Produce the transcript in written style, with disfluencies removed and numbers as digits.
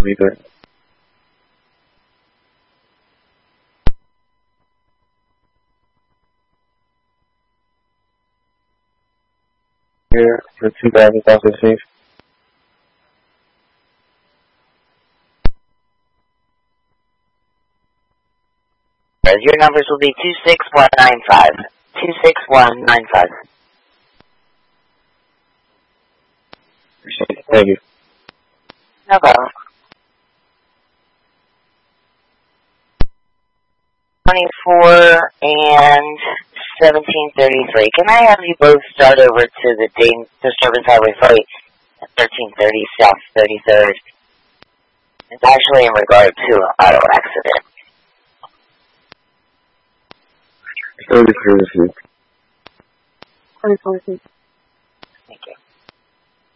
be good. Here for 2000 South 15th. Your numbers will be 26195. 26195. Appreciate it. Thank you. No problem. 24 and 1733. Can I have you both start over to the Dayton Disturbance Highway Freight at 1330 South 33rd? It's actually in regard to an auto accident. 33. 24.